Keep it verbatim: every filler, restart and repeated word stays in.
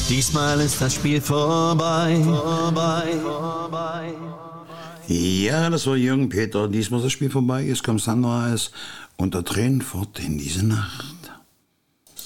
Diesmal ist das Spiel vorbei, vorbei, vorbei. Ja, das war Jürgen Peter. Diesmal ist das Spiel vorbei. Jetzt kommt Sunrise und der Tränen fort in diese Nacht.